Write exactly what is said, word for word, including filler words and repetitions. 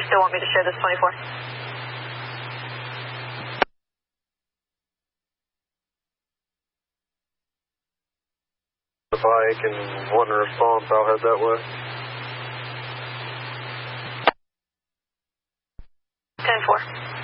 you still want me to share this twenty-four? The bike and wanting a response, I'll head that way. ten four.